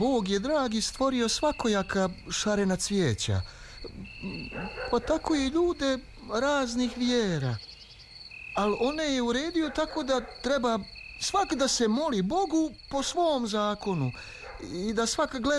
Bog je dragi stvorio svakojaka šarena cvijeća, pa tako i ljude raznih vjera. Ali one je uredio tako da treba svak da se moli Bogu po svom zakonu i da svak gleda